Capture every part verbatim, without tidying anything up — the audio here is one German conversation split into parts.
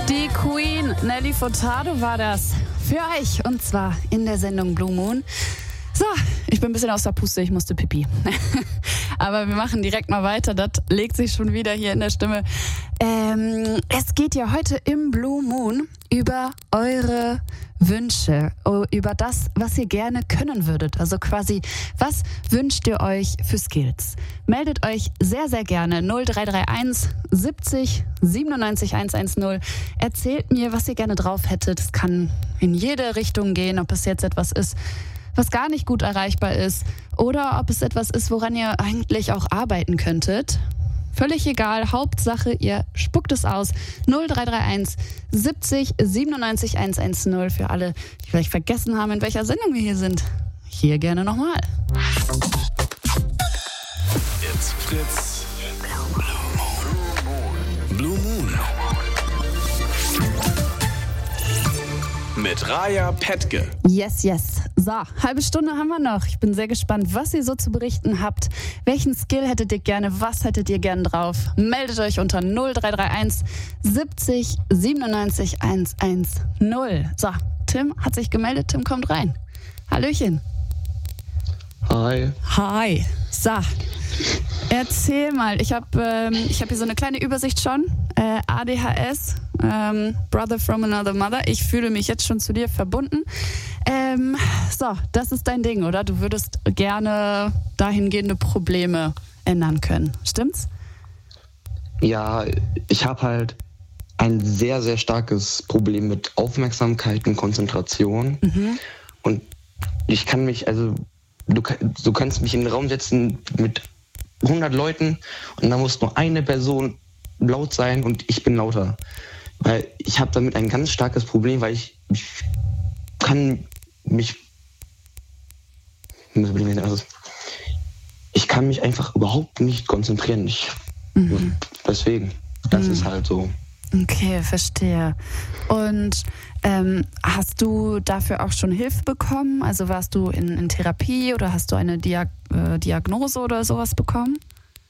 Die Queen, Nelly Furtado war das für euch und zwar in der Sendung Blue Moon. So, ich bin ein bisschen aus der Puste, ich musste pipi. Aber wir machen direkt mal weiter, das legt sich schon wieder hier in der Stimme. Ähm, es geht ja heute im Blue Moon über eure Wünsche, über das, was ihr gerne können würdet. Also quasi, was wünscht ihr euch für Skills? Meldet euch sehr, sehr gerne null drei drei eins siebzig siebenundneunzig hundertzehn. Erzählt mir, was ihr gerne drauf hättet. Es kann in jede Richtung gehen, ob es jetzt etwas ist, was gar nicht gut erreichbar ist oder ob es etwas ist, woran ihr eigentlich auch arbeiten könntet. Völlig egal, Hauptsache ihr spuckt es aus. null drei drei eins siebzig siebenundneunzig hundertzehn für alle, die vielleicht vergessen haben, in welcher Sendung wir hier sind. Hier gerne nochmal. It's Fritz. Blue Moon. Mit Raja Pettke. Yes, yes. So, halbe Stunde haben wir noch. Ich bin sehr gespannt, was ihr so zu berichten habt. Welchen Skill hättet ihr gerne? Was hättet ihr gerne drauf? Meldet euch unter null drei drei eins siebzig siebenundneunzig hundertzehn. So, Tim hat sich gemeldet. Tim kommt rein. Hallöchen. Hi. Hi. So, erzähl mal. Ich habe ähm, ich hab hier so eine kleine Übersicht schon. Äh, A D H S, ähm, Brother from another mother. Ich fühle mich jetzt schon zu dir verbunden. Ähm, so, das ist dein Ding, oder? Du würdest gerne dahingehende Probleme ändern können. Stimmt's? Ja, ich habe halt ein sehr, sehr starkes Problem mit Aufmerksamkeit und Konzentration. Mhm. Und ich kann mich, also du, du kannst mich in den Raum setzen mit hundert Leuten und da muss nur eine Person laut sein und ich bin lauter. Weil ich habe damit ein ganz starkes Problem, weil ich, ich kann mich also ich kann mich einfach überhaupt nicht konzentrieren. Ich, mhm. Deswegen, das mhm. ist halt so. Okay, verstehe. Und ähm, hast du dafür auch schon Hilfe bekommen? Also warst du in, in Therapie oder hast du eine Diag- äh, Diagnose oder sowas bekommen?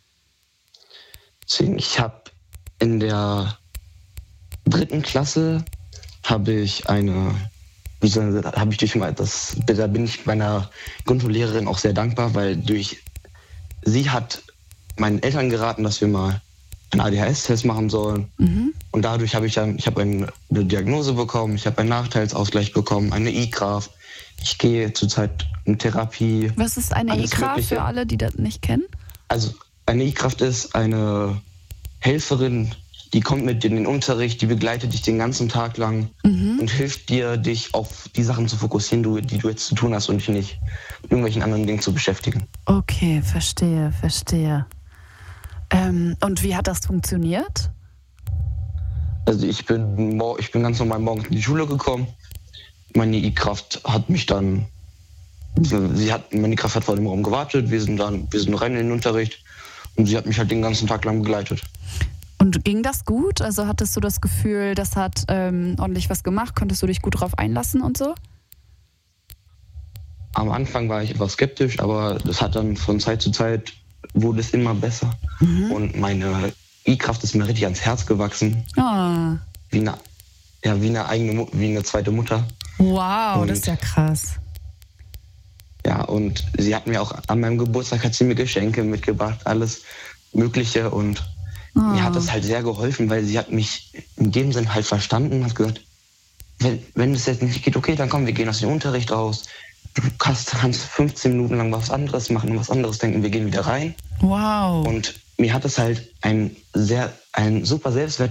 Ich habe in der dritten Klasse habe ich eine, habe ich durch mal das, da bin ich meiner Grundschullehrerin auch sehr dankbar, weil durch sie hat meinen Eltern geraten, dass wir mal einen A D H S-Test machen sollen. Mhm. Und dadurch habe ich dann, ich habe eine, eine Diagnose bekommen, ich habe einen Nachteilsausgleich bekommen, eine I-Kraft. Ich gehe zurzeit in Therapie. Was ist eine I-Kraft für alle, die das nicht kennen? Also eine I-Kraft ist eine Helferin, die kommt mit dir in den Unterricht, die begleitet dich den ganzen Tag lang mhm. und hilft dir, dich auf die Sachen zu fokussieren, die du jetzt zu tun hast und dich nicht mit irgendwelchen anderen Dingen zu beschäftigen. Okay, verstehe, verstehe. Ähm, und wie hat das funktioniert? Also ich bin, ich bin ganz normal morgens in die Schule gekommen. Meine I-Kraft hat mich dann, sie hat, meine I-Kraft hat vor dem Raum gewartet, wir sind dann, wir sind rein in den Unterricht und sie hat mich halt den ganzen Tag lang begleitet. Und ging das gut? Also hattest du das Gefühl, das hat ähm, ordentlich was gemacht? Konntest du dich gut drauf einlassen und so? Am Anfang war ich etwas skeptisch, aber das hat dann von Zeit zu Zeit wurde es immer besser. Mhm. Und meine I-Kraft ist mir richtig ans Herz gewachsen. Oh. Wie eine, ja, wie eine eigene, wie eine zweite Mutter. Wow, und, das ist ja krass. Ja, und sie hat mir auch an meinem Geburtstag hat sie mir Geschenke mitgebracht, alles Mögliche. Und oh. mir hat das halt sehr geholfen, weil sie hat mich in dem Sinn halt verstanden und hat gesagt, wenn, wenn es jetzt nicht geht, okay, dann komm, wir gehen aus dem Unterricht raus. Du kannst, kannst fünfzehn Minuten lang was anderes machen und was anderes denken, wir gehen wieder rein. Wow. Und mir hat es halt ein sehr, ein super Selbstwert